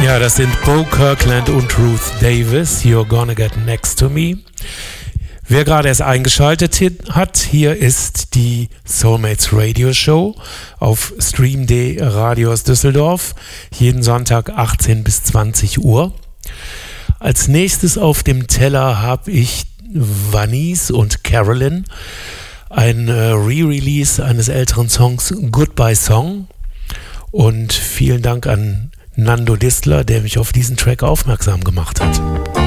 Ja, das sind Bo Kirkland und Ruth Davis. You're Gonna Get Next to Me. Wer gerade erst eingeschaltet hat, hier ist die Soulmates Radio Show auf Stream.de Radio aus Düsseldorf. Jeden Sonntag 18 bis 20 Uhr. Als nächstes auf dem Teller habe ich Vanice und Carolyn. Ein Re-Release eines älteren Songs, Goodbye Song. Und vielen Dank an Nando Distler, der mich auf diesen Track aufmerksam gemacht hat.